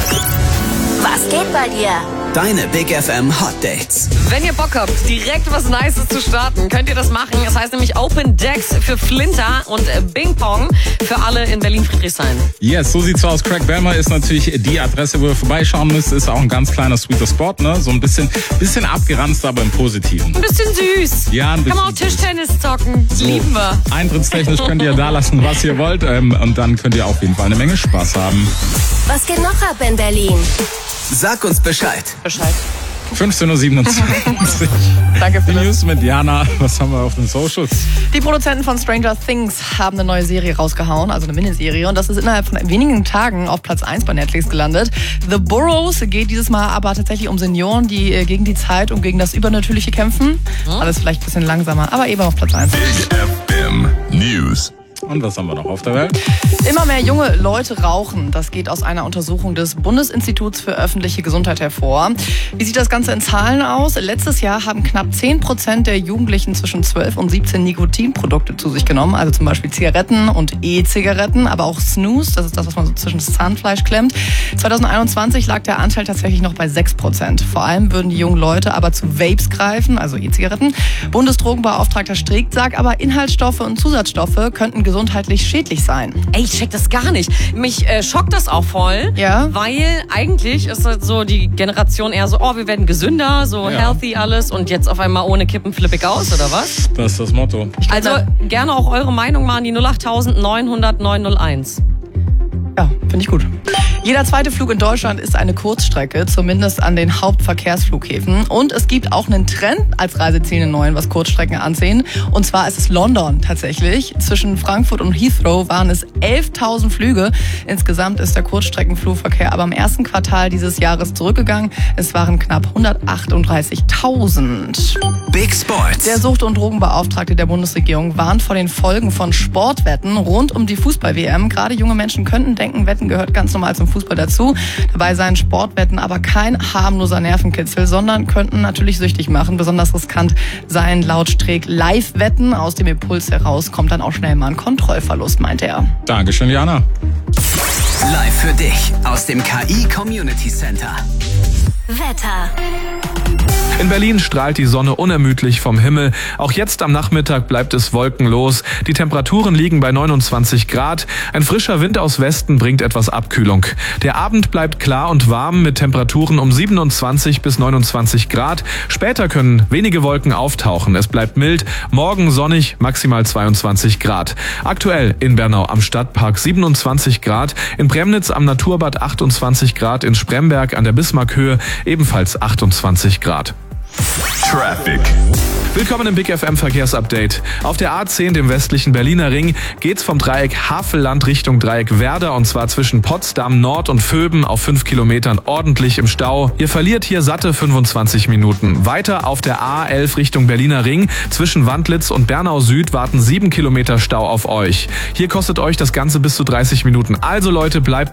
Was geht bei dir? Deine Big FM Hot Dates. Wenn ihr Bock habt, direkt was Nices zu starten, könnt ihr das machen. Das heißt nämlich Open Decks für Flinter und Bing Pong für alle in Berlin-Friedrichshain. Yes, so sieht's aus. Craig Bellmer ist natürlich die Adresse, wo ihr vorbeischauen müsst. Ist auch ein ganz kleiner, sweeter Spot, ne? So ein bisschen abgeranzt, aber im Positiven. Ein bisschen süß. Ja, ein bisschen. Kann man auch Tischtennis zocken. So. Lieben wir. Eintrittstechnisch könnt ihr da lassen, was ihr wollt. Und dann könnt ihr auf jeden Fall eine Menge Spaß haben. Was geht noch ab in Berlin? Sag uns Bescheid. 15.27 Uhr. Danke für Die das. News mit Jana. Was haben wir auf den Socials? Die Produzenten von Stranger Things haben eine neue Serie rausgehauen, also eine Miniserie. Und das ist innerhalb von wenigen Tagen auf Platz 1 bei Netflix gelandet. The Burrows geht dieses Mal aber tatsächlich um Senioren, die gegen die Zeit und gegen das Übernatürliche kämpfen. Alles vielleicht ein bisschen langsamer, aber eben auf Platz 1. FM News. Und was haben wir noch auf der Welt? Immer mehr junge Leute rauchen. Das geht aus einer Untersuchung des Bundesinstituts für öffentliche Gesundheit hervor. Wie sieht das Ganze in Zahlen aus? Letztes Jahr haben knapp 10% der Jugendlichen zwischen 12 und 17 Nikotinprodukte zu sich genommen. Also zum Beispiel Zigaretten und E-Zigaretten, aber auch Snus. Das ist das, was man so zwischen das Zahnfleisch klemmt. 2021 lag der Anteil tatsächlich noch bei 6%. Vor allem würden die jungen Leute aber zu Vapes greifen, also E-Zigaretten. Bundesdrogenbeauftragter Strick sagt aber, Inhaltsstoffe und Zusatzstoffe könnten gesundheitlich schädlich sein. Ey, ich check das gar nicht. Mich schockt das auch voll, Ja. weil eigentlich ist das so die Generation eher so, oh, wir werden gesünder, so Ja. healthy alles und jetzt auf einmal ohne Kippen flippig aus, oder was? Das ist das Motto. Also gerne auch eure Meinung mal an die 08000 900 901. Ja, finde ich gut. Jeder zweite Flug in Deutschland ist eine Kurzstrecke, zumindest an den Hauptverkehrsflughäfen. Und es gibt auch einen Trend als Reiseziel in neuen, was Kurzstrecken ansehen. Und zwar ist es London tatsächlich. Zwischen Frankfurt und Heathrow waren es 11.000 Flüge. Insgesamt ist der Kurzstreckenflugverkehr aber im ersten Quartal dieses Jahres zurückgegangen. Es waren knapp 138.000. Big Sports. Der Sucht- und Drogenbeauftragte der Bundesregierung warnt vor den Folgen von Sportwetten rund um die Fußball-WM. Gerade junge Menschen könnten denken, Wetten gehört ganz normal zum Fußball dazu. Dabei seien Sportwetten aber kein harmloser Nervenkitzel, sondern könnten natürlich süchtig machen. Besonders riskant seien laut Streeck Live-Wetten. Aus dem Impuls heraus kommt dann auch schnell mal ein Kontrollverlust, meint er. Dankeschön, Jana. Live für dich aus dem KI Community Center. Wetter. In Berlin strahlt die Sonne unermüdlich vom Himmel. Auch jetzt am Nachmittag bleibt es wolkenlos. Die Temperaturen liegen bei 29 Grad. Ein frischer Wind aus Westen bringt etwas Abkühlung. Der Abend bleibt klar und warm mit Temperaturen um 27 bis 29 Grad. Später können wenige Wolken auftauchen. Es bleibt mild. Morgen sonnig, maximal 22 Grad. Aktuell in Bernau am Stadtpark 27 Grad. In Premnitz am Naturbad 28 Grad. In Spremberg an der Bismarckhöhe ebenfalls 28 Grad. Traffic. Willkommen im Big FM Verkehrsupdate. Auf der A10, dem westlichen Berliner Ring, geht's vom Dreieck Havelland Richtung Dreieck Werder und zwar zwischen Potsdam Nord und Vöben auf 5 Kilometern ordentlich im Stau. Ihr verliert hier satte 25 Minuten. Weiter auf der A11 Richtung Berliner Ring, zwischen Wandlitz und Bernau Süd warten 7 Kilometer Stau auf euch. Hier kostet euch das Ganze bis zu 30 Minuten. Also Leute, bleibt